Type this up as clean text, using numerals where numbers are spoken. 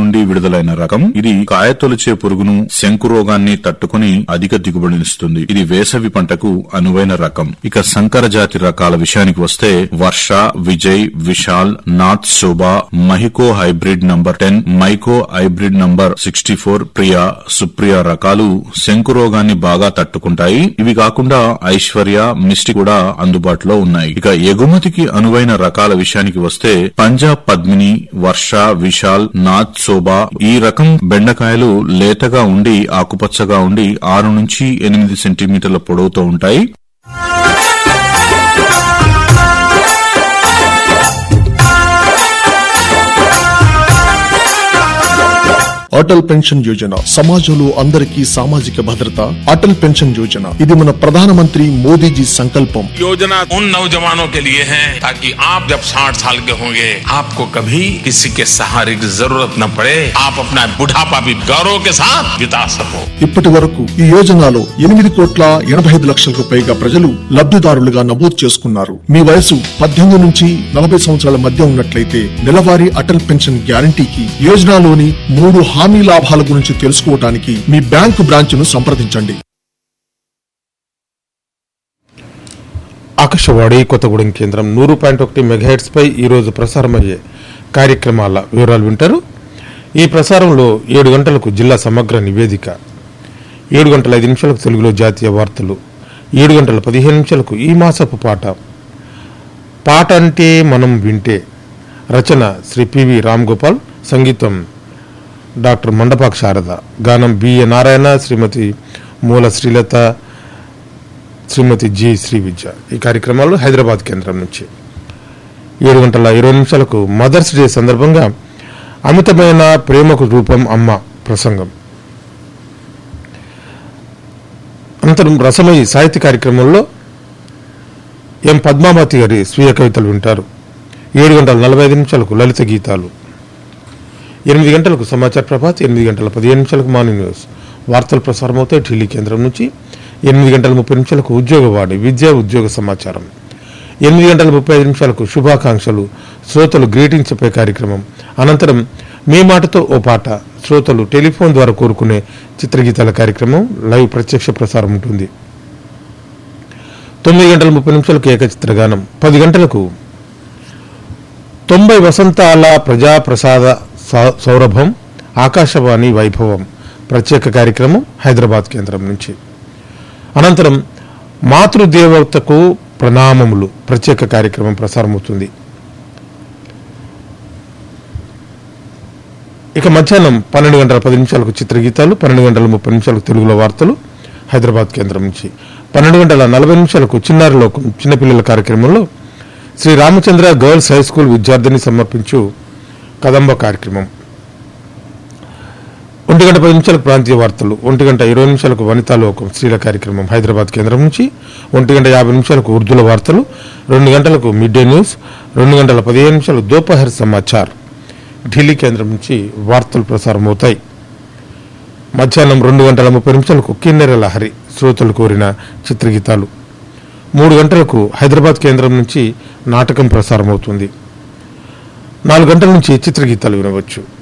నుండి విడుదలైన రకం. ఇది కాయతొలిచే పురుగును, శంకు రోగాన్ని తట్టుకుని అధిక దిగుబడినిస్తుంది. ఇది వేసవి పంటకు అనువైన రకం. ఇక సంకర జాతి రకాల విషయానికి వస్తే వర్ష, విజయ్, విశాల్, నాథ్ శోభా, Mahyco hybrid number 10, మైకో hybrid number 64, Priya, Supriya రకాలు శంకు రోగాన్ని బాగా తట్టుకుంటాయి. ఇవి కాకుండా ఐశ్వర్య, మిస్టి కూడా అందుబాటులో ఉన్నాయి. ఇక ఎగుమతికి అనువైన రకాల విషయానికి వస్తే పంజాబ్ పద్మిని, వర్ష, విశాల్, నాథ్ శోభా ఈ రకం బెండకాయలు లేతగా ఉండి ఆకుపచ్చగా ఉండి 6 నుంచి 8 సెంటీమీటర్ల పొడవుతో ఉంటాయి. అటల్ పెన్షన్ యోజన సమాజంలో అందరికీ సామాజిక భద్రత. అటల్ పెన్షన్ యోజన ఇది మన ప్రధానమంత్రి మోదీజీ సంకల్పం. योजना उन नौजवानों के लिए है ताकि आप जब 60 साल के होंगे आपको कभी किसी के सहारे की जरूरत न पड़े, आप अपना बुढ़ापा भी गौरव के साथ बिता सको. ఇప్పటి వరకు ఈ యోజనలో 8,85,00,000కు పైగా ప్రజలు లబ్ధిదారులుగా నమోదు చేసుకున్నారు. మీ వయసు 18 నుంచి 40 సంవత్సరాల మధ్య ఉన్నట్లయితే నెలవారీ అటల్ పెన్షన్ గ్యారంటీకి యోజనలోని 3 హామీ లాభాల గురించి తెలుసుకోవడానికి మీ బ్యాంకు బ్రాంచ్ను సంప్రదించండి. ఆకాశవాణి కొత్తగూడెం కేంద్రం 100.1 మెగాహెర్ట్జ్ పై ఈరోజు ప్రసారమయ్యే కార్యక్రమాల వివరాలు వింటారు. ఈ ప్రసారంలో 7 గంటలకు జిల్లా సమగ్ర నివేదిక, 7 గంటల 5 నిమిషాలకు తెలుగులో జాతీయ వార్తలు, 7 గంటల 15 నిమిషాలకు ఈ మాసపు పాట అంటే మనం వింటే, రచన శ్రీ పివి రామ్ గోపాల్, సంగీతం డాక్టర్ మండపాక శారద, గానం బిఏ నారాయణ, శ్రీమతి మూల శ్రీలత, శ్రీమతి జి శ్రీ విద్య. ఈ కార్యక్రమాలు హైదరాబాద్ కేంద్రం నుంచి. 7 గంటల 20 నిమిషాలకు మదర్స్ డే సందర్భంగా అమితమైన ప్రేమకు రూపం అమ్మ ప్రసంగం. అనంతరం రసమయి సాహిత్య కార్యక్రమంలో ఎం పద్మావతి గారి స్వీయ కవితలు వింటారు. 7 గంటల 45 నిమిషాలకు లలిత గీతాలు, 8 గంటలకు సమాచార ప్రభాత్, 8 గంటల 15 నిమిషాలకు మార్నింగ్ న్యూస్ వార్తలు ప్రసారమవుతాయి ఢిల్లీ కేంద్రం నుంచి. 8 గంటల 30 నిమిషాలకు ఉద్యోగవాణి, విద్యా ఉద్యోగ సమాచారం. 8 గంటల 35 నిమిషాలకు శుభాకాంక్షలు, శ్రోతలు గ్రీటింగ్స్ చెప్పే కార్యక్రమం. అనంతరం మీ మాటతో ఓ పాట, శ్రోతలు టెలిఫోన్ ద్వారా కోరుకునే చిత్రగీతాల కార్యక్రమం లైవ్ ప్రత్యక్ష ప్రసారం ఉంటుంది. 9 గంటల 30 నిమిషాలకు ఏకచిత్రగానం. 10 గంటలకు 90 వసంతాల ప్రజా ప్రసాద సౌరభం, ఆకాశవాణి వైభవం ప్రత్యేక కార్యక్రమం హైదరాబాద్ కేంద్రం నుంచి. అనంతరం మాతృదేవతకు ప్రణామములు ప్రత్యేక కార్యక్రమం ప్రసారమవుతుంది. ఇక మధ్యాహ్నం 12 గంటల 10 నిమిషాలకు చిత్రగీతాలు, 12 గంటల 30 నిమిషాలకు తెలుగులో వార్తలు హైదరాబాద్ కేంద్రం నుంచి. 12 గంటల 40 నిమిషాలకు చిన్నారి లోకం చిన్నపిల్లల కార్యక్రమంలో Shri Ramachandra girls high school విద్యార్థిని సమర్పించు కదంబ కార్యక్రమం. 1 గంట 10 నిమిషాలకు ప్రాంతీయ వార్తలు, 1 గంట 20 నిమిషాలకు వనితాలోకం స్త్రీల కార్యక్రమం హైదరాబాద్ కేంద్రం నుంచి. 1 గంట 50 నిమిషాలకు ఉర్దూల వార్తలు, 2 గంటలకు మిడ్ డే న్యూస్, 2 గంటల 15 నిమిషాలు దోపహర్ సమాచార్ ఢిల్లీ కేంద్రం నుంచి వార్తలు ప్రసారమవుతాయి. మధ్యాహ్నం 2 గంటల 30 నిమిషాలకు కిన్నెర లహరి శ్రోతలు కోరిన చిత్రగీతాలు. 3 గంటలకు హైదరాబాద్ కేంద్రం నుంచి నాటకం ప్రసారమవుతుంది. 4 గంటల నుంచి చిత్రగీతాలు వినవచ్చు.